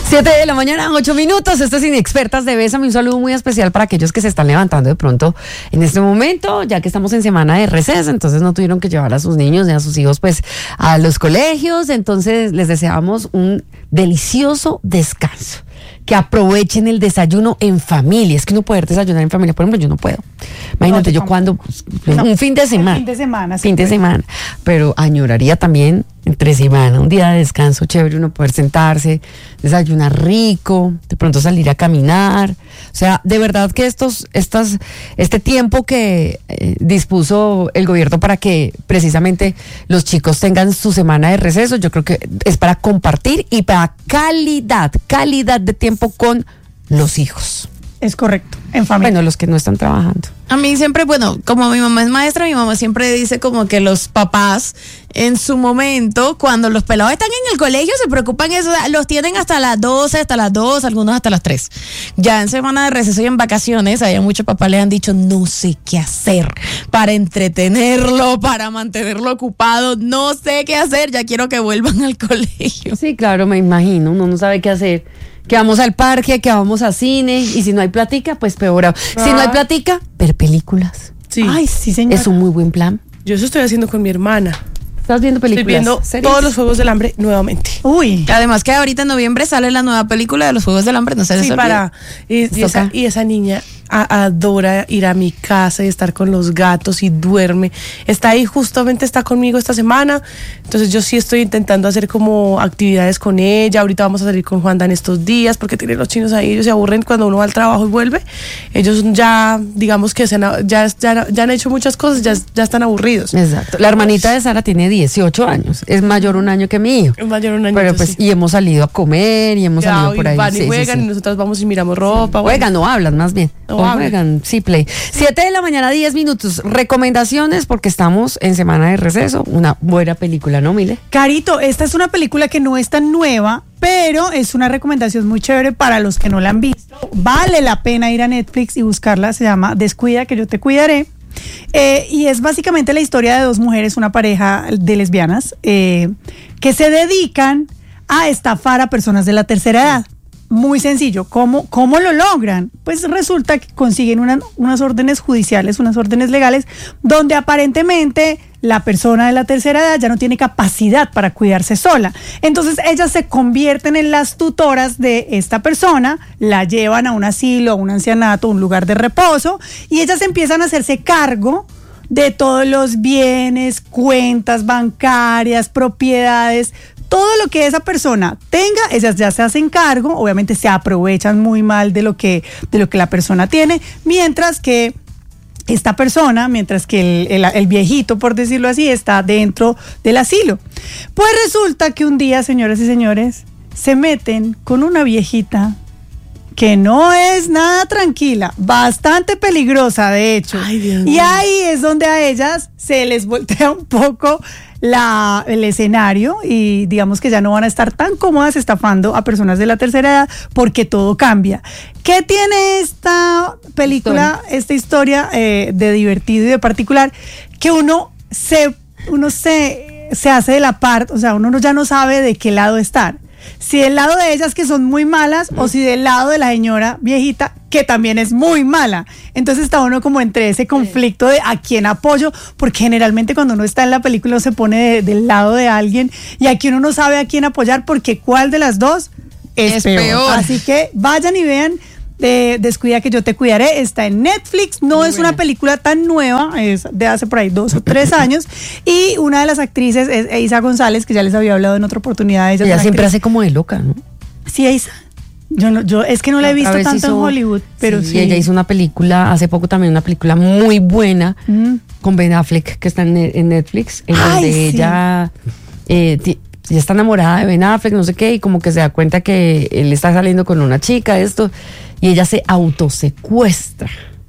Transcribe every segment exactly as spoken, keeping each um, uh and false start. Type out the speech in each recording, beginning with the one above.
Siete de la mañana, ocho minutos. Esto es Inexpertas de Bésame. Un saludo muy especial para aquellos que se están levantando de pronto en este momento, ya que estamos en semana de receso, entonces no tuvieron que llevar a sus niños ni a sus hijos pues a los colegios. Entonces les deseamos un delicioso descanso. Que aprovechen el desayuno en familia. Es que no poder desayunar en familia, por ejemplo, yo no puedo. Imagínate, no, yo, yo cuando no, un fin de semana. Fin de semana. Fin de semana. Pero añoraría también entre semana, un día de descanso chévere, uno poder sentarse, desayunar rico, de pronto salir a caminar. O sea, de verdad que estos, estas, este tiempo que eh, dispuso el gobierno para que precisamente los chicos tengan su semana de receso, yo creo que es para compartir y para calidad, calidad de tiempo con los hijos. Es correcto, en familia. Bueno, los que no están trabajando. A mí siempre, bueno, como mi mamá es maestra, mi mamá siempre dice como que los papás en su momento, cuando los pelados están en el colegio, se preocupan eso, los tienen hasta las doce, hasta las dos, algunos hasta las tres. Ya en semana de receso y en vacaciones, a muchos papás les han dicho, no sé qué hacer para entretenerlo, para mantenerlo ocupado, no sé qué hacer, ya quiero que vuelvan al colegio. Sí, claro, me imagino, uno no sabe qué hacer. Que vamos al parque, que vamos a cine, y si no hay platica, pues peor. Ah. Si no hay platica, ver películas. Sí. Ay, sí, señor. Es un muy buen plan. Yo eso estoy haciendo con mi hermana. ¿Estás viendo películas? Estoy viendo ¿Series? Todos los Juegos del Hambre nuevamente. Uy. Además que ahorita en noviembre sale la nueva película de los Juegos del Hambre, no sé. Sí, para. Y, y, esa, y esa niña a, adora ir a mi casa y estar con los gatos y duerme. Está ahí, justamente está conmigo esta semana. Entonces yo sí estoy intentando hacer como actividades con ella. Ahorita vamos a salir con Juanda en estos días porque tienen los chinos ahí, ellos se aburren cuando uno va al trabajo y vuelve. Ellos ya, digamos que se han, ya, ya, ya han hecho muchas cosas, ya, ya están aburridos. Exacto. La hermanita de Sara tiene dieciocho años, es mayor un año que mi hijo. Es mayor un año. Pero pues, sí. Y hemos salido a comer y hemos ya, salido por ahí. Van y sí, juegan sí, sí. y nosotros vamos y miramos ropa. Sí. Juegan, no hablan más bien. No o hablan. Juegan, sí, play. Siete de la mañana, diez minutos. Recomendaciones porque estamos en semana de receso. Una buena película, ¿no, Mile? Carito, esta es una película que no es tan nueva, pero es una recomendación muy chévere para los que no la han visto. Vale la pena ir a Netflix y buscarla. Se llama Descuida que yo te cuidaré. Eh, y es básicamente la historia de dos mujeres, una pareja de lesbianas, eh, que se dedican a estafar a personas de la tercera edad. Muy sencillo. ¿Cómo, cómo lo logran? Pues resulta que consiguen una, unas órdenes judiciales, unas órdenes legales, donde aparentemente la persona de la tercera edad ya no tiene capacidad para cuidarse sola. Entonces ellas se convierten en las tutoras de esta persona, la llevan a un asilo, a un ancianato, a un lugar de reposo, y ellas empiezan a hacerse cargo de todos los bienes, cuentas bancarias, propiedades, todo lo que esa persona tenga, ellas ya se hacen cargo, obviamente se aprovechan muy mal de lo que, de lo que la persona tiene, mientras que esta persona, mientras que el, el, el viejito, por decirlo así, está dentro del asilo. Pues resulta que un día, señoras y señores, se meten con una viejita que no es nada tranquila, bastante peligrosa de hecho. Ay, Dios y mío. ahí es donde a ellas se les voltea un poco la, el escenario y digamos que ya no van a estar tan cómodas estafando a personas de la tercera edad porque todo cambia. ¿Qué tiene esta película, historia. esta historia eh, de divertido y de particular? Que uno se, uno se, se hace de la parte, o sea, uno ya no sabe de qué lado estar. Si del lado de ellas que son muy malas o si del lado de la señora viejita que también es muy mala. Entonces está uno como entre ese conflicto de a quién apoyo, porque generalmente cuando uno está en la película uno se pone de, del lado de alguien y aquí uno no sabe a quién apoyar porque cuál de las dos es, es peor. peor. Así que vayan y vean de Descuida que yo te cuidaré, está en Netflix, no Muy es buena. Una película tan nueva, es de hace por ahí dos o tres años, y una de las actrices es Eiza González, que ya les había hablado en otra oportunidad. Ella, ella siempre actriz. hace como de loca, ¿no? Sí, Eiza. Yo no, yo es que no la he visto tanto hizo, en Hollywood, pero sí, sí. Ella hizo una película, hace poco también una película muy buena mm. con Ben Affleck, que está en, en Netflix, en Ay, donde sí. ella eh, t- ella está enamorada de Ben Affleck, no sé qué, y como que se da cuenta que él está saliendo con una chica, esto, y ella se autosecuestra.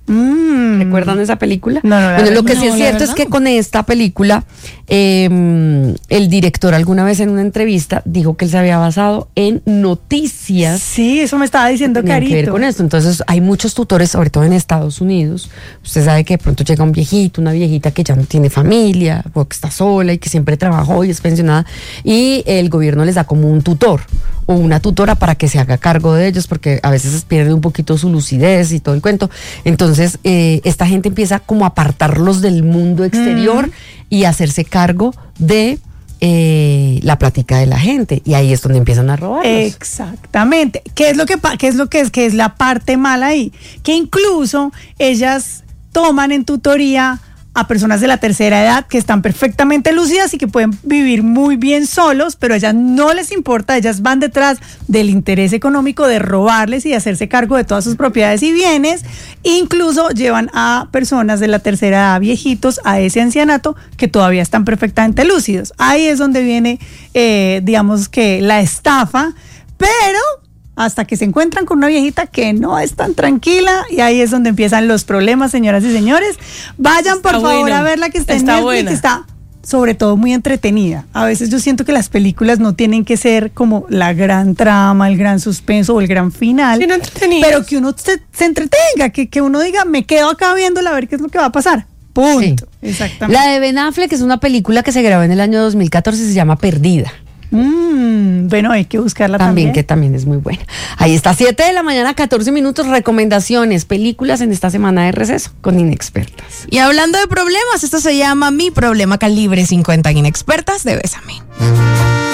Mm. ¿Recuerdan esa película? No, no, bueno, lo que no, sí es cierto es que con esta película eh, el director alguna vez en una entrevista dijo que él se había basado en noticias. Sí, eso me estaba diciendo que Carito. Que ver con esto. Entonces hay muchos tutores, sobre todo en Estados Unidos. Usted sabe que de pronto llega un viejito, una viejita que ya no tiene familia o que está sola y que siempre trabajó y es pensionada, y el gobierno les da como un tutor, o una tutora para que se haga cargo de ellos, porque a veces pierde un poquito su lucidez y todo el cuento. Entonces, eh, esta gente empieza como a apartarlos del mundo exterior mm. y a hacerse cargo de eh, la plática de la gente, y ahí es donde empiezan a robarlos. Exactamente. ¿Qué es lo que qué es lo que es que es la parte mala ahí? Que incluso ellas toman en tutoría a personas de la tercera edad que están perfectamente lúcidas y que pueden vivir muy bien solos, pero a ellas no les importa, ellas van detrás del interés económico de robarles y de hacerse cargo de todas sus propiedades y bienes. Incluso llevan a personas de la tercera edad, viejitos, a ese ancianato que todavía están perfectamente lúcidos. Ahí es donde viene, eh, digamos que la estafa, pero hasta que se encuentran con una viejita que no es tan tranquila, y ahí es donde empiezan los problemas, señoras y señores. Vayan, está por favor, bueno. a ver la que está, está en Netflix, buena. Está sobre todo muy entretenida. A veces yo siento que las películas no tienen que ser como la gran trama, el gran suspenso o el gran final, sino pero que uno se, se entretenga, que, que uno diga, me quedo acá viéndola a ver qué es lo que va a pasar. Punto. Sí. Exactamente. La de Ben Affleck es una película que se grabó en el año dos mil catorce, se llama Perdida. Mm, bueno, hay que buscarla también, también. Que también es muy buena. Ahí está, siete de la mañana, catorce minutos, recomendaciones, películas en esta semana de receso con Inexpertas. Y hablando de problemas, esto se llama Mi Problema Calibre cincuenta Inexpertas de Bésame.